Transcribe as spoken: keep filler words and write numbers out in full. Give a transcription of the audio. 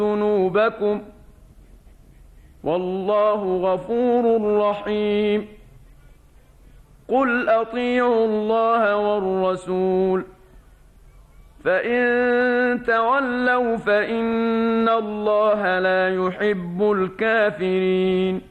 ذنوبكم والله غفور رحيم. قل أطيعوا الله والرسول فإن تولوا فإن الله لا يحب الكافرين.